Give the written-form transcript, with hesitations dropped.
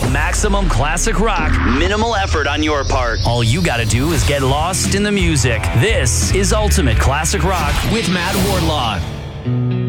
Maximum classic rock, minimal effort on your part. All you gotta do is get lost in the music. This is Ultimate Classic Rock with Matt Wardlaw.